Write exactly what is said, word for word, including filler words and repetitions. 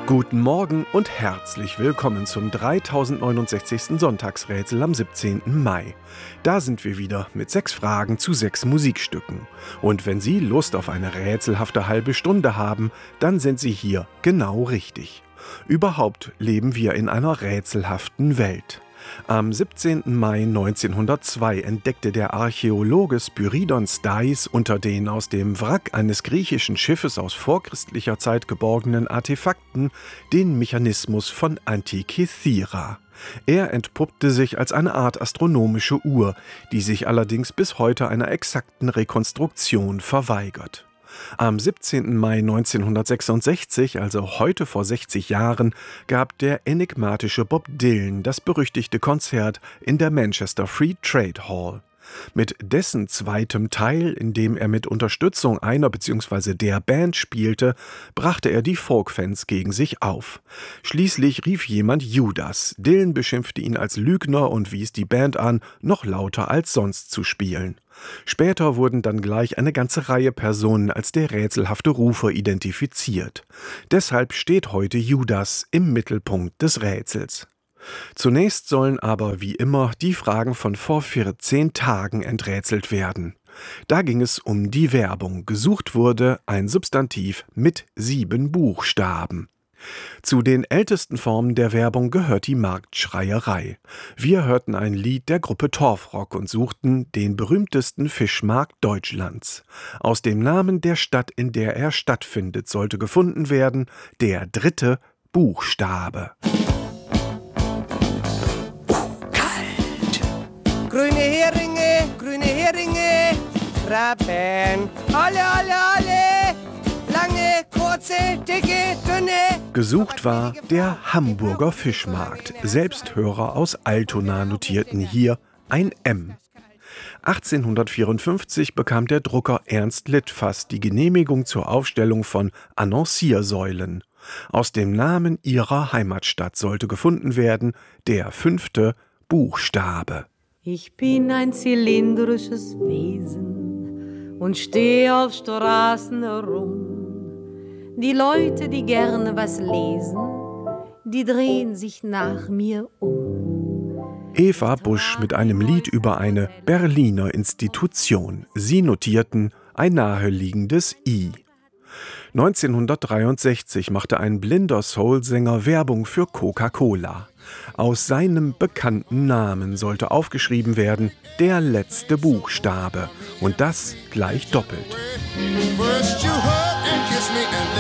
Guten Morgen und herzlich willkommen zum dreitausendneunundsechzigsten Sonntagsrätsel am siebzehnten Mai. Da sind wir wieder mit sechs Fragen zu sechs Musikstücken. Und wenn Sie Lust auf eine rätselhafte halbe Stunde haben, dann sind Sie hier genau richtig. Überhaupt leben wir in einer rätselhaften Welt. Am siebzehnten Mai neunzehnhundertzwei entdeckte der Archäologe Spyridon Stais unter den aus dem Wrack eines griechischen Schiffes aus vorchristlicher Zeit geborgenen Artefakten den Mechanismus von Antikythera. Er entpuppte sich als eine Art astronomische Uhr, die sich allerdings bis heute einer exakten Rekonstruktion verweigert. Am siebzehnten Mai neunzehnhundertsechsundsechzig, also heute vor sechzig Jahren, gab der enigmatische Bob Dylan das berüchtigte Konzert in der Manchester Free Trade Hall. Mit dessen zweitem Teil, in dem er mit Unterstützung einer bzw. der Band spielte, brachte er die Folkfans gegen sich auf. Schließlich rief jemand Judas. Dylan beschimpfte ihn als Lügner und wies die Band an, noch lauter als sonst zu spielen. Später wurden dann gleich eine ganze Reihe Personen als der rätselhafte Rufer identifiziert. Deshalb steht heute Judas im Mittelpunkt des Rätsels. Zunächst sollen aber, wie immer, die Fragen von vor vierzehn Tagen enträtselt werden. Da ging es um die Werbung. Gesucht wurde ein Substantiv mit sieben Buchstaben. Zu den ältesten Formen der Werbung gehört die Marktschreierei. Wir hörten ein Lied der Gruppe Torfrock und suchten den berühmtesten Fischmarkt Deutschlands. Aus dem Namen der Stadt, in der er stattfindet, sollte gefunden werden der dritte Buchstabe. Grüne Heringe, grüne Heringe, Krabben, alle, alle, alle, lange, kurze, dicke, dünne. Gesucht war der Hamburger Fischmarkt. Selbsthörer aus Altona notierten hier ein M. achtzehnhundertvierundfünfzig bekam der Drucker Ernst Littfass die Genehmigung zur Aufstellung von Annonciersäulen. Aus dem Namen ihrer Heimatstadt sollte gefunden werden der fünfte Buchstabe. Ich bin ein zylindrisches Wesen und stehe auf Straßen herum. Die Leute, die gerne was lesen, die drehen sich nach mir um. Eva Busch mit einem Lied über eine Berliner Institution. Sie notierten ein naheliegendes I. neunzehnhundertdreiundsechzig machte ein blinder Soulsänger Werbung für Coca-Cola. Aus seinem bekannten Namen sollte aufgeschrieben werden der letzte Buchstabe und das gleich doppelt. First you hug and kiss me and